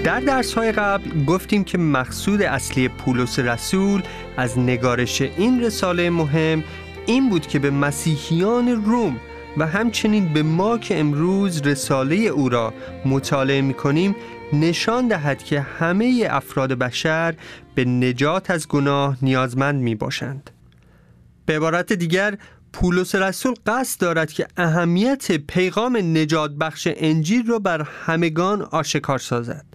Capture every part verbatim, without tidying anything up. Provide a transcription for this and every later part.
در درس‌های قبل گفتیم که مقصود اصلی پولس رسول از نگارش این رساله مهم این بود که به مسیحیان روم و همچنین به ما که امروز رساله او را مطالعه می‌کنیم نشان دهد که همه افراد بشر به نجات از گناه نیازمند می‌باشند. به عبارت دیگر پولس رسول قصد دارد که اهمیت پیغام نجات بخش انجیل را بر همگان آشکار سازد.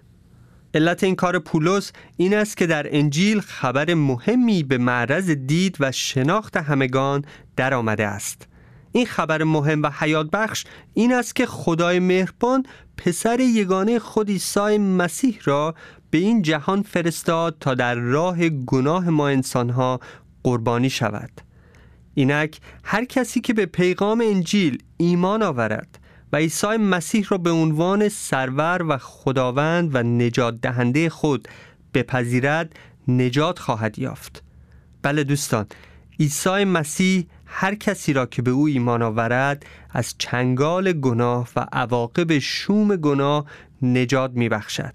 علت این کار پولس این است که در انجیل خبر مهمی به معرض دید و شناخت همگان در آمده است. این خبر مهم و حیات بخش این است که خدای مهربان پسر یگانه خود عیسی مسیح را به این جهان فرستاد تا در راه گناه ما انسانها قربانی شود. اینک هر کسی که به پیغام انجیل ایمان آورد و عیسی مسیح را به عنوان سرور و خداوند و نجات دهنده خود بپذیرد نجات خواهد یافت. بله دوستان، عیسی مسیح هر کسی را که به او ایمان آورد از چنگال گناه و عواقب شوم گناه نجات می بخشد.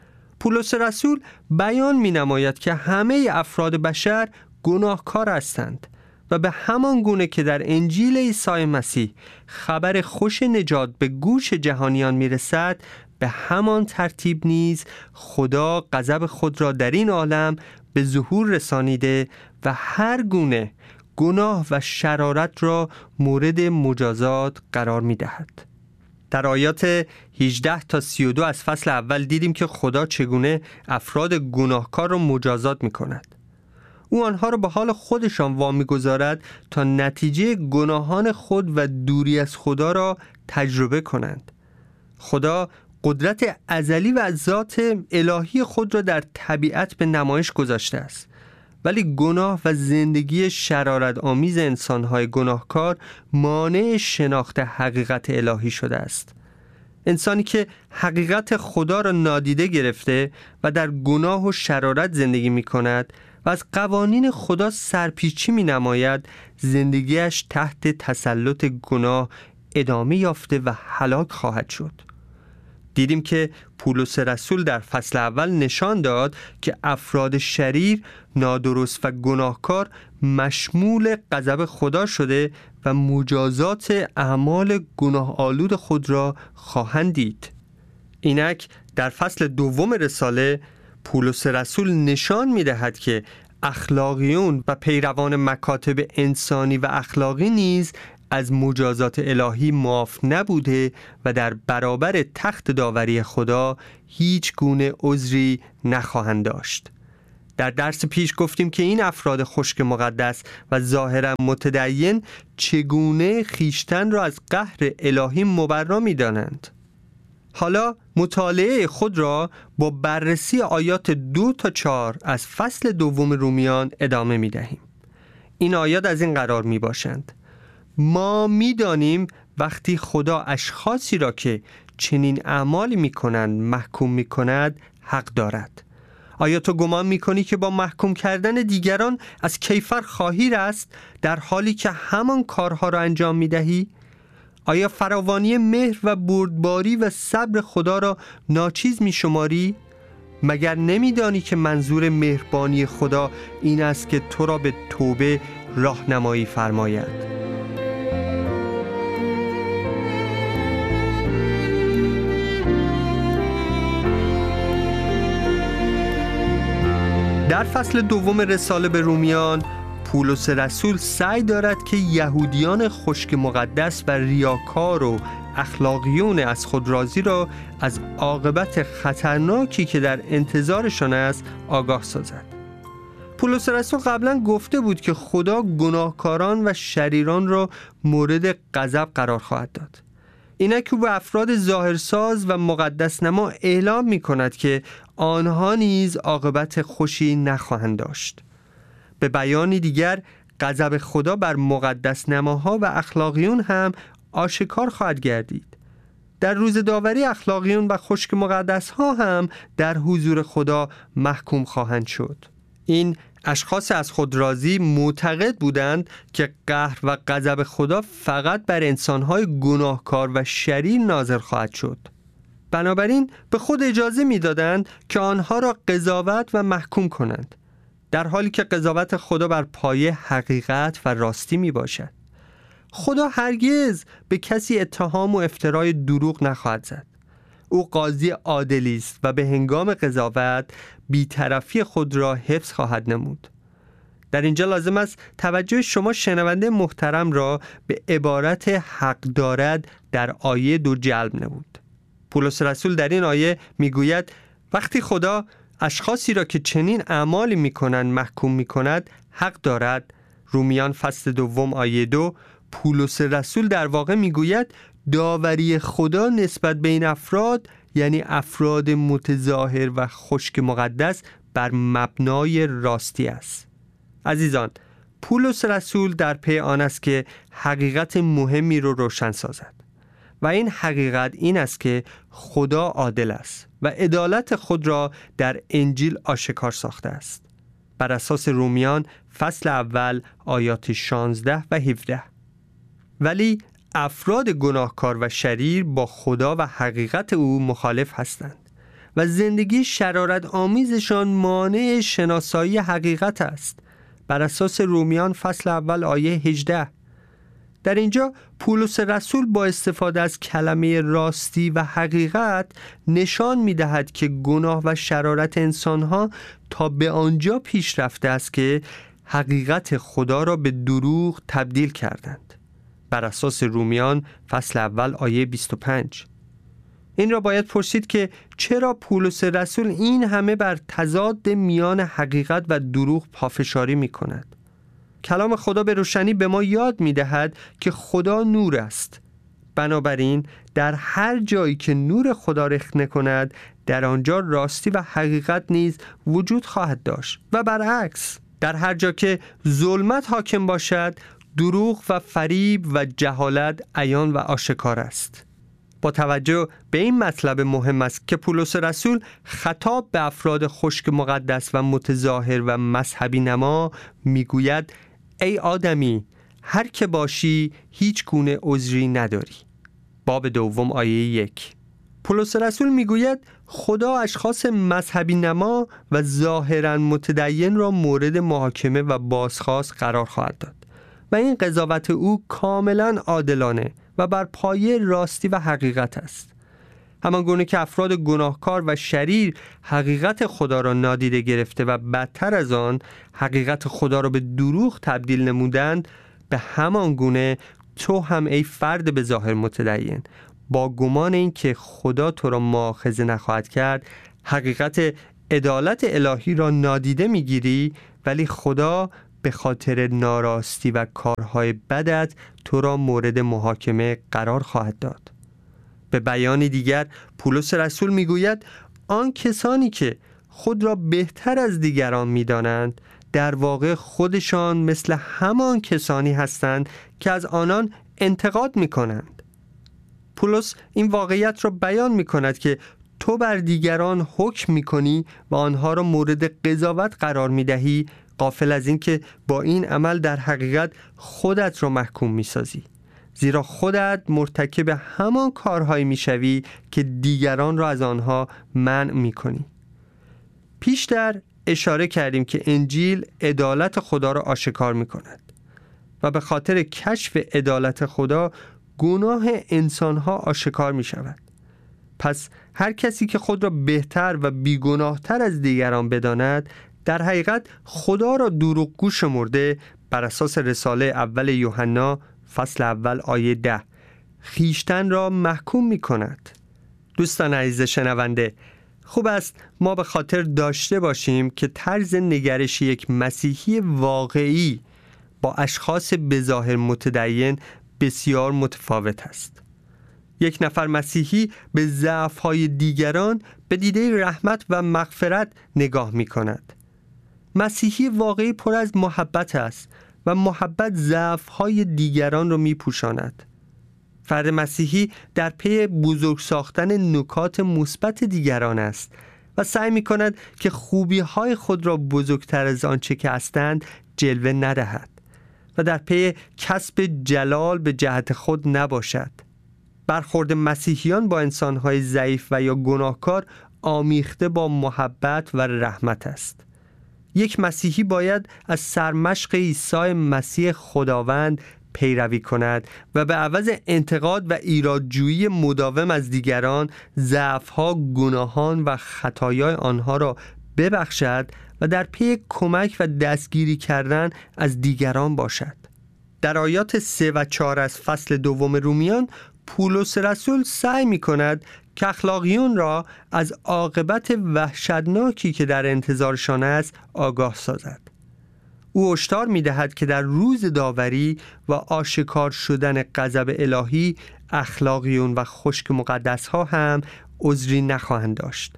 پولس رسول بیان می نماید که همه افراد بشر گناهکار هستند و به همان گونه که در انجیل عیسی مسیح خبر خوش نجات به گوش جهانیان می رسد، به همان ترتیب نیز خدا غضب خود را در این عالم به ظهور رسانیده و هر گونه گناه و شرارت را مورد مجازات قرار می دهد. در آیات هجده تا سی و دو از فصل اول دیدیم که خدا چگونه افراد گناهکار را مجازات می کند. او آنها را به حال خودشان وامی گذارد تا نتیجه گناهان خود و دوری از خدا را تجربه کنند. خدا قدرت ازلی و ذات الهی خود را در طبیعت به نمایش گذاشته است، ولی گناه و زندگی شرارت آمیز انسان‌های گناهکار مانع شناخت حقیقت الهی شده است. انسانی که حقیقت خدا را نادیده گرفته و در گناه و شرارت زندگی می‌کند و از قوانین خدا سرپیچی می‌نماید، زندگیش تحت تسلط گناه ادامه یافته و هلاک خواهد شد. دیدیم که پولس رسول در فصل اول نشان داد که افراد شریر، نادرست و گناهکار مشمول غضب خدا شده و مجازات اعمال گناه آلود خود را خواهند دید. اینک در فصل دوم رساله پولس رسول نشان می دهد که اخلاقیون و پیروان مکاتب انسانی و اخلاقی نیز از مجازات الهی معاف نبوده و در برابر تخت داوری خدا هیچ گونه عذری نخواهند داشت. در درس پیش گفتیم که این افراد خشک مقدس و ظاهرا متدین چگونه خیشتن را از قهر الهی مبرا می دانند. حالا مطالعه خود را با بررسی آیات دو تا چهار از فصل دوم رومیان ادامه می دهیم. این آیات از این قرار می باشند: ما می دانیم وقتی خدا اشخاصی را که چنین اعمالی می کنند محکوم می کند حق دارد. آیا تو گمان می کنی که با محکوم کردن دیگران از کیفر خواهی رست در حالی که همان کارها را انجام می دهی؟ آیا فراوانی مهر و بردباری و صبر خدا را ناچیز می شماری؟ مگر نمی دانی که منظور مهربانی خدا این است که تو را به توبه راهنمایی فرماید؟ در فصل دوم رساله به رومیان پولس رسول سعی دارد که یهودیان خشک مقدس و ریاکار و اخلاقیون از خود راضی را از عاقبت خطرناکی که در انتظارشان است آگاه سازد. پولس رسول قبلا گفته بود که خدا گناهکاران و شریران را مورد غضب قرار خواهد داد. اینک او به افراد ظاهرساز و مقدس نما اعلام می کند که آنها نیز عاقبت خوشی نخواهند داشت. به بیانی دیگر غضب خدا بر مقدس نماها و اخلاقیون هم آشکار خواهد گردید. در روز داوری اخلاقیون و خشک مقدس ها هم در حضور خدا محکوم خواهند شد. این اشخاص از خود راضی معتقد بودند که قهر و غضب خدا فقط بر انسان‌های گناهکار و شریر نازل خواهد شد. بنابراین به خود اجازه می‌دادند که آنها را قضاوت و محکوم کنند، در حالی که قضاوت خدا بر پایه حقیقت و راستی میباشد. خدا هرگز به کسی اتهام و افترای دروغ نخواهد زد. او قاضی عادلی است و به هنگام قضاوت بی‌طرفی خود را حفظ خواهد نمود. در اینجا لازم است توجه شما شنونده محترم را به عبارت حق دارد در آیه دو جلب نمود. پولس رسول در این آیه میگوید وقتی خدا اشخاصی را که چنین اعمالی میکنند محکوم میکند، حق دارد. رومیان فصل دوم آیه دو، پولس رسول در واقع میگوید داوری خدا نسبت به این افراد، یعنی افراد متظاهر و خشک مقدس، بر مبنای راستی است. عزیزان، پولس رسول در پی آن است که حقیقت مهمی رو روشن سازد و این حقیقت این است که خدا عادل است و عدالت خود را در انجیل آشکار ساخته است. بر اساس رومیان فصل اول آیات شانزده و هفده. ولی افراد گناهکار و شریر با خدا و حقیقت او مخالف هستند و زندگی شرارت آمیزشان مانع شناسایی حقیقت است. بر اساس رومیان فصل اول آیه هجده. در اینجا پولس رسول با استفاده از کلمه راستی و حقیقت نشان می‌دهد که گناه و شرارت انسان‌ها تا به آنجا پیش رفته است که حقیقت خدا را به دروغ تبدیل کردند. بر اساس رومیان فصل اول آیه بیست و پنج. این را باید پرسید که چرا پولس رسول این همه بر تضاد میان حقیقت و دروغ پافشاری می‌کند؟ کلام خدا به روشنی به ما یاد می‌دهد که خدا نور است. بنابراین در هر جایی که نور خدا رخنه کند، در آنجا راستی و حقیقت نیز وجود خواهد داشت و برعکس، در هر جا که ظلمت حاکم باشد، دروغ و فریب و جهالت عیان و آشکار است. با توجه به این مطلب مهم است که پولس رسول خطاب به افراد خشک مقدس و متظاهر و مذهبی نما میگوید ای آدمی، هر که باشی هیچ گونه عذری نداری. باب دوم آیه یک. پولس رسول میگوید خدا اشخاص مذهبی نما و ظاهراً متدین را مورد محاکمه و بازخواست قرار خواهد داد و این قضاوت او کاملاً عادلانه و بر پایه راستی و حقیقت است. همان گونه که افراد گناهکار و شریر حقیقت خدا را نادیده گرفته و بدتر از آن حقیقت خدا را به دروغ تبدیل نمودند، به همان گونه تو هم ای فرد به ظاهر متدین، با گمان این که خدا تو را مؤاخذه نخواهد کرد، حقیقت عدالت الهی را نادیده میگیری، ولی خدا به خاطر ناراستی و کارهای بدت تو را مورد محاکمه قرار خواهد داد. به بیان دیگر پولس رسول میگوید آن کسانی که خود را بهتر از دیگران میدانند در واقع خودشان مثل همان کسانی هستند که از آنان انتقاد میکنند. پولس این واقعیت را بیان میکند که تو بر دیگران حکم میکنی و آنها را مورد قضاوت قرار میدهی، غافل از این که با این عمل در حقیقت خودت را محکوم میسازی، زیرا خودت مرتکب همان کارهایی میشوی که دیگران را از آنها منع میکنی. پیشتر اشاره کردیم که انجیل عدالت خدا را آشکار میکند و به خاطر کشف عدالت خدا گناه انسانها آشکار میشود. پس هر کسی که خود را بهتر و بیگناهتر از دیگران بداند، در حقیقت خدا را دروغگو شمرده. بر اساس رساله اول یوحنا فصل اول آیه ده خیشتن را محکوم می کند. دوستان عزیز شنونده، خوب است ما به خاطر داشته باشیم که طرز نگرش یک مسیحی واقعی با اشخاص بظاهر متدین بسیار متفاوت است. یک نفر مسیحی به ضعف‌های دیگران به دیده رحمت و مغفرت نگاه می کند. مسیحی واقعی پر از محبت است و محبت ضعف‌های دیگران را می‌پوشاند. فرد مسیحی در پی بزرگ ساختن نکات مثبت دیگران است و سعی می‌کند که خوبی‌های خود را بزرگتر از آنچه که هستند جلوه ندهد و در پی کسب جلال به جهت خود نباشد. برخورد مسیحیان با انسان‌های ضعیف و یا گناهکار آمیخته با محبت و رحمت است. یک مسیحی باید از سرمشق عیسی مسیح خداوند پیروی کند و به عوض انتقاد و ایرادجویی مداوم از دیگران ضعف‌ها، گناهان و خطایای آنها را ببخشد و در پی کمک و دستگیری کردن از دیگران باشد. در آیات سه و چهار از فصل دوم رومیان پولس رسول سعی می کند که اخلاقیون را از عاقبت وحشتناکی که در انتظارشان است آگاه سازد. او هشدار می دهد که در روز داوری و آشکار شدن غضب الهی اخلاقیون و خشک مقدس ها هم عذری نخواهند داشت.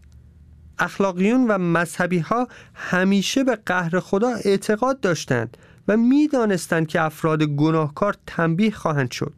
اخلاقیون و مذهبی ها همیشه به قهر خدا اعتقاد داشتند و می دانستند که افراد گناهکار تنبیه خواهند شد.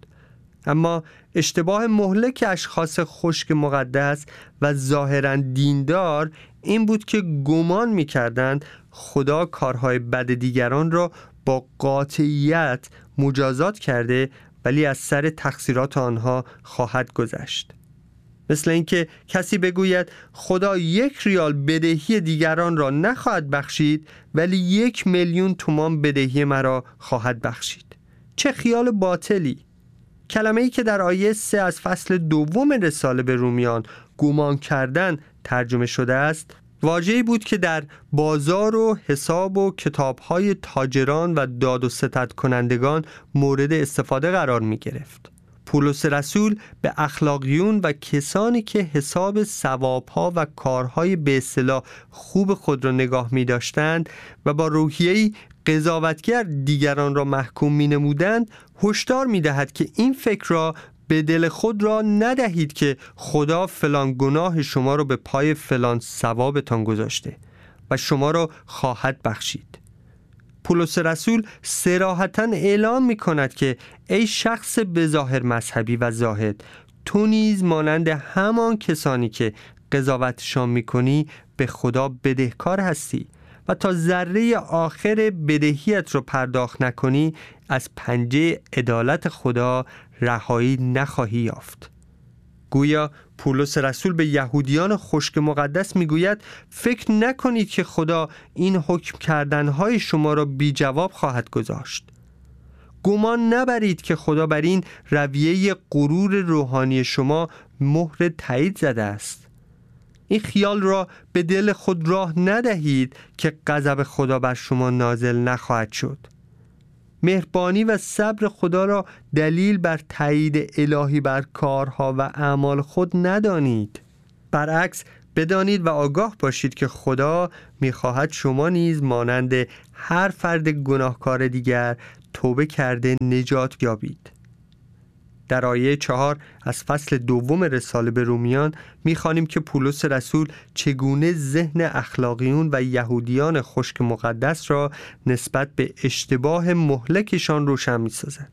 اما اشتباه مهلک اشخاص خشک مقدس و ظاهراً دیندار این بود که گمان می‌کردند خدا کارهای بد دیگران را با قاطعیت مجازات کرده ولی از سر تقصیرات آنها خواهد گذشت. مثل اینکه کسی بگوید خدا یک ریال بدهی دیگران را نخواهد بخشید ولی یک میلیون تومان بدهی مرا خواهد بخشید. چه خیال باطلی! کلمه‌ای که در آیه سه از فصل دوم رساله به رومیان گمان کردن ترجمه شده است، واژه‌ای بود که در بازار و حساب و کتاب‌های تاجران و داد و ستد کنندگان مورد استفاده قرار می‌گرفت. پولس رسول به اخلاقیون و کسانی که حساب ثواب‌ها و کارهای به اصطلاح خوب خود را نگاه می‌داشتند و با روحیه‌ای قضاوتگر دیگران را محکوم می‌نمودند هشدار می‌دهد که این فکر را به دل خود را ندهید که خدا فلان گناه شما را به پای فلان ثوابتان گذاشته و شما را خواهد بخشید. پولس رسول صراحتاً اعلام می‌کند که ای شخص بظاهر مذهبی و زاهد، تو نیز مانند همان کسانی که قضاوتشان می‌کنی به خدا بدهکار هستی و تا ذره آخر بدهیت رو پرداخت نکنی از پنجه عدالت خدا رهایی نخواهی یافت. گویا پولس رسول به یهودیان خشک مقدس میگوید فکر نکنید که خدا این حکم کردنهای شما را بی جواب خواهد گذاشت. گمان نبرید که خدا بر این رویه غرور روحانی شما مهر تایید زده است. این خیال را به دل خود راه ندهید که غضب خدا بر شما نازل نخواهد شد. مهربانی و صبر خدا را دلیل بر تایید الهی بر کارها و اعمال خود ندانید. برعکس بدانید و آگاه باشید که خدا می‌خواهد شما نیز مانند هر فرد گناهکار دیگر توبه کرده نجات یابید. در آیه چهار از فصل دوم رساله به رومیان می‌خوانیم که پولس رسول چگونه ذهن اخلاقیون و یهودیان خشک مقدس را نسبت به اشتباه مهلکشان روشن می‌سازد.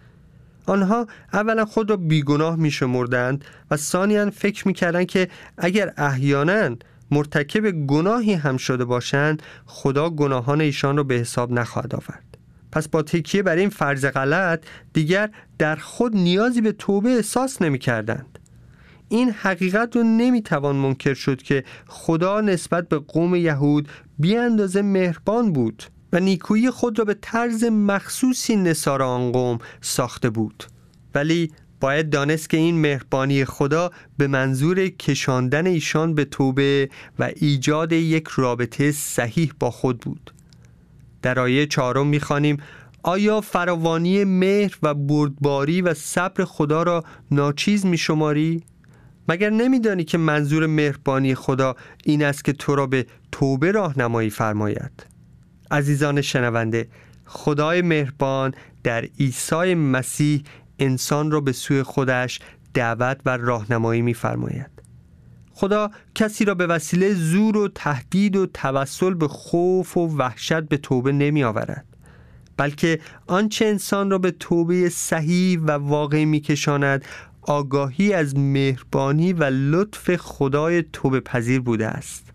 آنها اولا خود را بیگناه می‌شمردند و ثانیاً فکر می‌کردند که اگر احیاناً مرتکب گناهی هم شده باشند خدا گناهان ایشان را به حساب نخواهد آورد. پس با تکیه بر این فرض غلط دیگر در خود نیازی به توبه احساس نمی کردند. این حقیقت رو نمی توان منکر شد که خدا نسبت به قوم یهود بی اندازه مهربان بود و نیکویی خود را به طرز مخصوصی نثار آن قوم ساخته بود. ولی باید دانست که این مهربانی خدا به منظور کشاندن ایشان به توبه و ایجاد یک رابطه صحیح با خود بود. در آیه چهارم می‌خوانیم آیا فراوانی مهر و بردباری و صبر خدا را ناچیز می‌شماری؟ مگر نمی‌دانی که منظور مهربانی خدا این است که تو را به توبه راهنمایی فرماید؟ عزیزان شنونده، خدای مهربان در عیسی مسیح انسان را به سوی خودش دعوت و راهنمایی می‌فرماید. خدا کسی را به وسیله زور و تهدید و توسل به خوف و وحشت به توبه نمی آورد، بلکه آنچه انسان را به توبه صحیح و واقعی می کشاند آگاهی از مهربانی و لطف خدای توبه پذیر بوده است.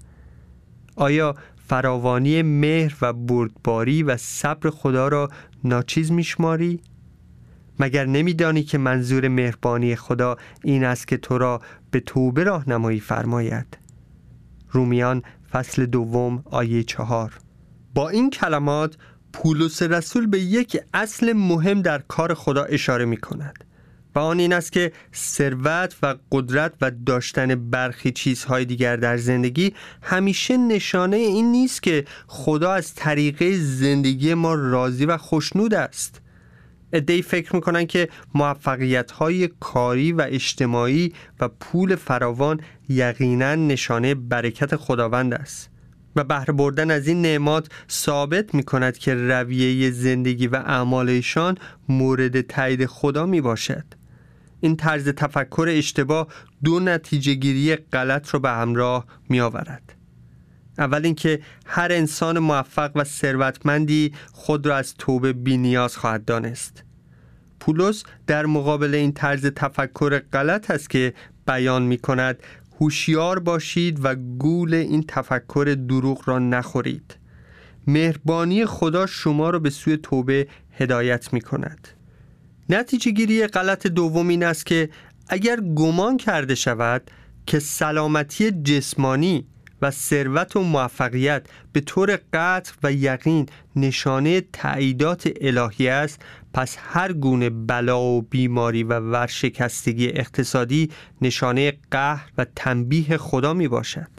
آیا فراوانی مهر و بردباری و صبر خدا را ناچیز می شماری؟ مگر نمیدانی که منظور مهربانی خدا این است که تو را به توبه راهنمایی فرماید؟ رومیان فصل دوم آیه چهار. با این کلمات پولس رسول به یک اصل مهم در کار خدا اشاره می کند و آن این است که ثروت و قدرت و داشتن برخی چیزهای دیگر در زندگی همیشه نشانه این نیست که خدا از طریقه زندگی ما راضی و خوشنود است. عده‌ای فکر میکنن که موفقیت‌های کاری و اجتماعی و پول فراوان یقیناً نشانه برکت خداوند است و بهره بردن از این نعمات ثابت میکند که رویه زندگی و اعمالشان مورد تایید خدا میباشد. این طرز تفکر اشتباه دو نتیجه گیری غلط رو به همراه میآورد. اول اینکه هر انسان موفق و ثروتمندی خود را از توبه بی‌نیاز خواهد دانست. پولس در مقابل این طرز تفکر غلط است که بیان می کند هوشیار باشید و گول این تفکر دروغ را نخورید. مهربانی خدا شما را به سوی توبه هدایت می کند. نتیجه گیری غلط دوم این است که اگر گمان کرده شود که سلامتی جسمانی و ثروت و موفقیت به طور قطع و یقین نشانه تأییدات الهی است، پس هر گونه بلا و بیماری و ورشکستگی اقتصادی نشانه قهر و تنبیه خدا می باشد.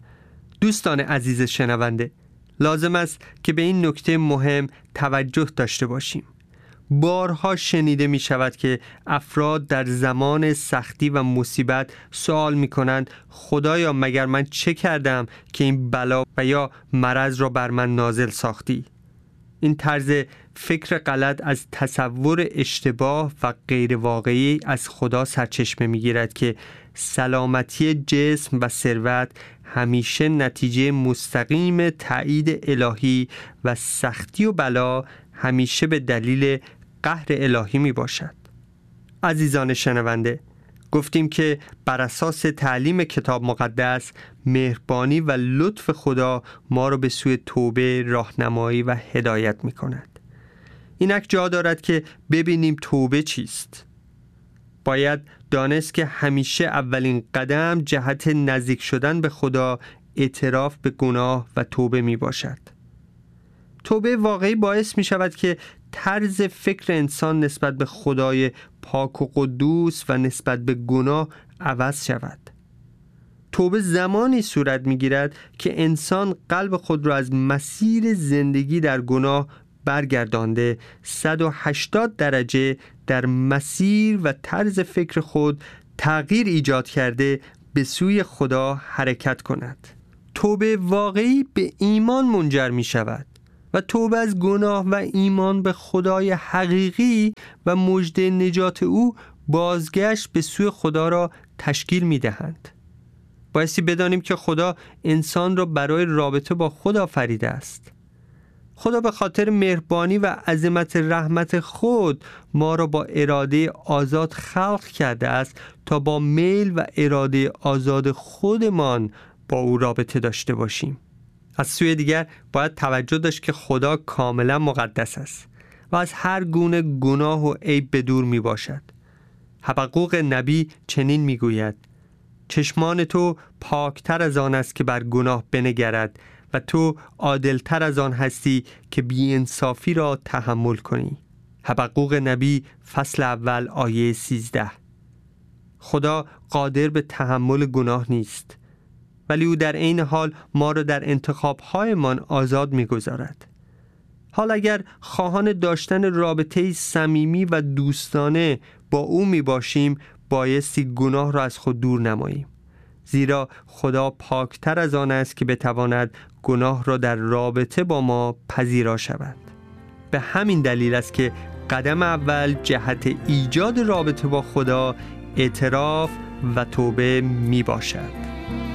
دوستان عزیز شنونده، لازم است که به این نکته مهم توجه داشته باشیم. بارها شنیده می شود که افراد در زمان سختی و مصیبت سوال می کنند خدایا مگر من چه کردم که این بلا و یا مرض را بر من نازل ساختی؟ این طرز فکر غلط از تصور اشتباه و غیر واقعی از خدا سرچشمه می گیرد که سلامتی جسم و ثروت همیشه نتیجه مستقیم تأیید الهی و سختی و بلا همیشه به دلیل قهر الهی می باشد. عزیزان شنونده، گفتیم که بر اساس تعلیم کتاب مقدس مهربانی و لطف خدا ما را به سوی توبه راهنمایی و هدایت می کند. اینک جا دارد که ببینیم توبه چیست. باید دانست که همیشه اولین قدم جهت نزدیک شدن به خدا اعتراف به گناه و توبه می باشد. توبه واقعی باعث می شود که طرز فکر انسان نسبت به خدای پاک و قدوس و نسبت به گناه عوض شود. توبه زمانی صورت می گیرد که انسان قلب خود را از مسیر زندگی در گناه برگردانده صد و هشتاد درجه در مسیر و طرز فکر خود تغییر ایجاد کرده به سوی خدا حرکت کند. توبه واقعی به ایمان منجر می شود و توبه از گناه و ایمان به خدای حقیقی و مژده نجات او بازگشت به سوی خدا را تشکیل می دهند. بایستی بدانیم که خدا انسان را برای رابطه با خدا آفریده است. خدا به خاطر مهربانی و عظمت رحمت خود ما را با اراده آزاد خلق کرده است تا با میل و اراده آزاد خودمان با او رابطه داشته باشیم. از سوی دیگر باید توجه داشت که خدا کاملا مقدس است و از هر گونه گناه و عیب به دور می باشد. حبقوق نبی چنین می گوید: چشمان تو پاکتر از آن است که بر گناه بنگرد و تو عادلتر از آن هستی که بی‌انصافی را تحمل کنی. حبقوق نبی فصل اول آیه سیزده. خدا قادر به تحمل گناه نیست، ولی او در عین حال ما را در انتخاب‌هایمان آزاد می‌گذارد. حال اگر خواهان داشتن رابطه‌ای صمیمی و دوستانه با او می‌باشیم، بایستی گناه را از خود دور نماییم، زیرا خدا پاکتر از آن است که بتواند گناه را در رابطه با ما پذیرا شود. به همین دلیل است که قدم اول جهت ایجاد رابطه با خدا اعتراف و توبه می باشد.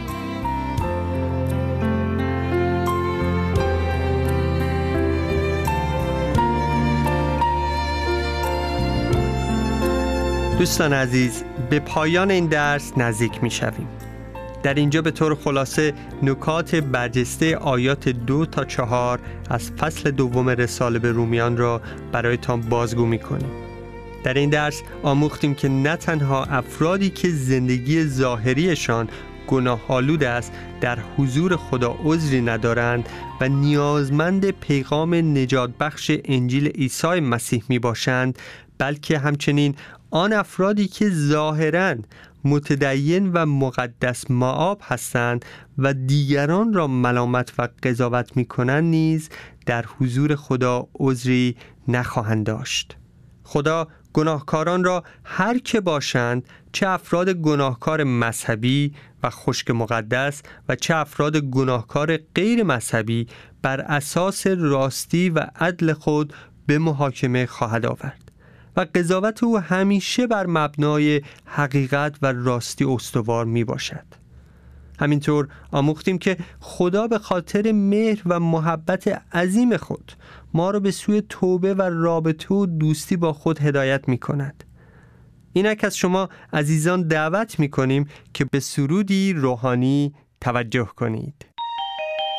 دوستان عزیز، به پایان این درس نزدیک می شویم. در اینجا به طور خلاصه نکات برجسته آیات دو تا چهار از فصل دوم رساله به رومیان را برایتان بازگو می کنیم. در این درس آموختیم که نه تنها افرادی که زندگی ظاهریشان گناه‌آلود است در حضور خدا عذری ندارند و نیازمند پیغام نجات بخش انجیل عیسی مسیح می باشند، بلکه همچنین آن افرادی که ظاهراً متدین و مقدس مآب هستند و دیگران را ملامت و قضاوت می کنند نیز در حضور خدا عذری نخواهند داشت. خدا گناهکاران را هر که باشند، چه افراد گناهکار مذهبی و خشک مقدس و چه افراد گناهکار غیر مذهبی، بر اساس راستی و عدل خود به محاکمه خواهد آورد و قضاوت او همیشه بر مبنای حقیقت و راستی استوار می باشد. همینطور آموختیم که خدا به خاطر مهر و محبت عظیم خود ما را به سوی توبه و رابطه و دوستی با خود هدایت می کند. اینک از شما عزیزان دعوت می کنیم که به سرودی روحانی توجه کنید.